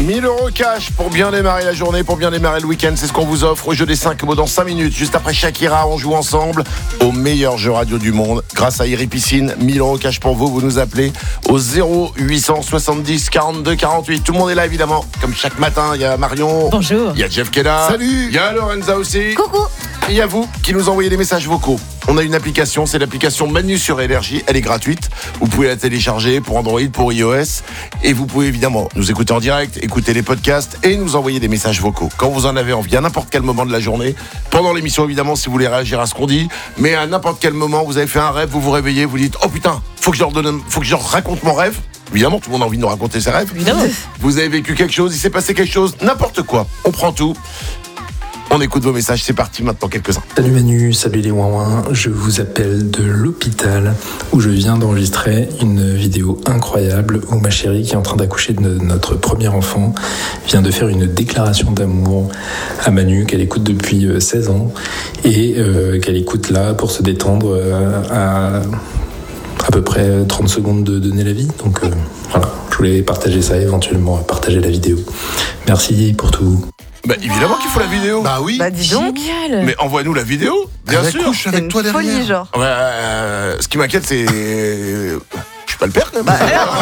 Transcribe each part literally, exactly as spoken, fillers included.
mille euros cash pour bien démarrer la journée, pour bien démarrer le week-end. C'est ce qu'on vous offre au jeu des cinq mots dans cinq minutes. Juste après Shakira, on joue ensemble au meilleur jeu radio du monde. Grâce à Iri Piscine, mille euros cash pour vous. Vous nous appelez au zéro huit cent soixante-dix quarante-deux quarante-huit. Tout le monde est là évidemment. Comme chaque matin, il y a Marion. Bonjour. Il y a Jeff qui est là. Salut. Il y a Lorenza aussi. Coucou. Et il y a vous qui nous envoyez des messages vocaux. On a une application, c'est l'application Manu sur Énergie. Elle est gratuite. Vous pouvez la télécharger pour Android, pour iOS. Et vous pouvez évidemment nous écouter en direct, écouter les podcasts et nous envoyer des messages vocaux. Quand vous en avez envie, à n'importe quel moment de la journée. Pendant l'émission, évidemment, si vous voulez réagir à ce qu'on dit. Mais à n'importe quel moment, vous avez fait un rêve, vous vous réveillez, vous dites « Oh putain, faut que je leur donne, faut que je leur raconte mon rêve ». Évidemment, tout le monde a envie de nous raconter ses rêves. Évidemment. Vous avez vécu quelque chose, il s'est passé quelque chose, n'importe quoi. On prend tout. On écoute vos messages, c'est parti maintenant, quelques-uns. Salut Manu, salut les ouin-ouin, je vous appelle de l'hôpital où je viens d'enregistrer une vidéo incroyable où ma chérie qui est en train d'accoucher de notre premier enfant vient de faire une déclaration d'amour à Manu qu'elle écoute depuis seize ans et euh, qu'elle écoute là pour se détendre euh, à à peu près trente secondes de donner la vie. Donc euh, voilà, je voulais partager ça, éventuellement partager la vidéo. Merci pour tout. Bah évidemment qu'il faut la vidéo. Bah oui. Bah dis donc. Génial. Mais envoie-nous la vidéo, bien Elle sûr. accouche C'est avec une toi derrière. folie, genre. Ouais, euh, ce qui m'inquiète, c'est. Je suis pas le père, quand même. Bah,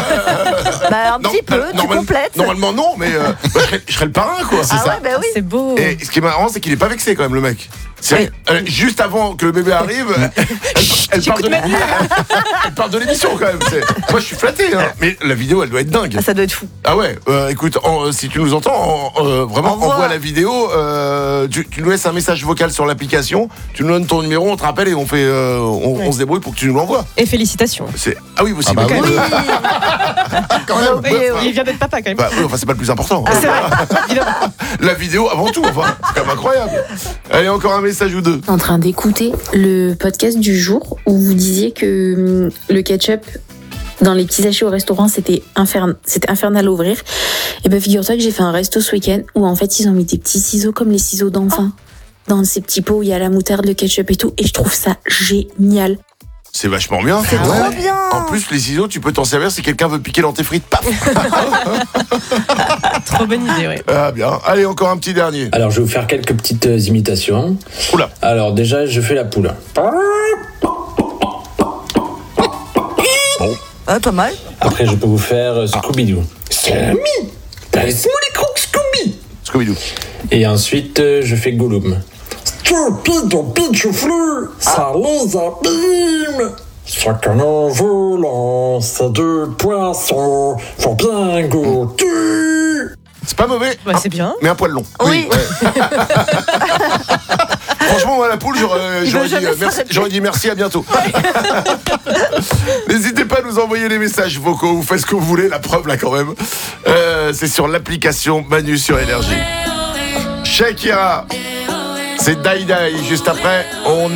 bah un Non, petit peu, euh, tu normal- complètes. Normalement, non, mais euh, bah, je, serais, je serais le parrain, quoi. C'est Ah ça. ouais, bah oui. C'est beau. Et ce qui est marrant, c'est qu'il est pas vexé, quand même, le mec. C'est, euh, juste avant que le bébé arrive, elle, elle, parle de, elle parle de l'émission, quand même. C'est- moi, je suis flatté, hein. Mais la vidéo, elle doit être dingue. Ah, ça doit être fou. Ah ouais, euh, écoute, en, euh, si tu nous entends, en, euh, vraiment, Envoie. envoie la vidéo. Euh, tu, tu nous laisses un message vocal sur l'application. Tu nous donnes ton numéro, on te rappelle et on fait, euh, on, Ouais. on se débrouille pour que tu nous l'envoies. Et félicitations. C'est... Ah oui, aussi. Ah bah mais- Oui. quand On a même. oublié, oui. Il vient d'être papa quand même. Bah, oui, enfin, c'est pas le plus important. Ah, c'est vrai. La vidéo avant tout, enfin, c'est quand même incroyable. Allez, encore un message ou deux. En train d'écouter le podcast du jour où vous disiez que hum, le ketchup dans les petits sachets au restaurant c'était, infern... c'était infernal à ouvrir. Et ben figure-toi que j'ai fait un resto ce week-end où en fait ils ont mis des petits ciseaux comme les ciseaux d'enfant dans ces petits pots où il y a la moutarde, le ketchup et tout, et je trouve ça génial. C'est vachement bien. C'est trop bien. En plus, les ciseaux, tu peux t'en servir si quelqu'un veut piquer dans tes frites. Paf. Trop bonne idée, ouais. Ah bien. Allez, encore un petit dernier. Alors, je vais vous faire quelques petites euh, imitations. Oula. Alors, déjà, je fais la poule. Ah, pas mal. Après, je peux vous faire euh, Scooby-Doo. Sammy, laisse-moi les crocs, Scooby. Scooby-Doo. Et ensuite, euh, je fais Gollum. Stupide pitchoufleux, ça les abîme. Chacun en volant, c'est deux poissons, faut bien goûter. C'est pas mauvais. Bah, c'est bien. Mais un poil long. Oui. Franchement, moi, la poule, j'aurais, Il j'aurais veut dit, jamais euh, merci, s'arrêter. j'aurais dit merci, à bientôt. N'hésitez pas à nous envoyer les messages vocaux. Vous faites ce que vous voulez, la preuve là quand même. Euh, c'est sur l'application Manu sur Énergie. Shakira, c'est Die Die. Juste après, on a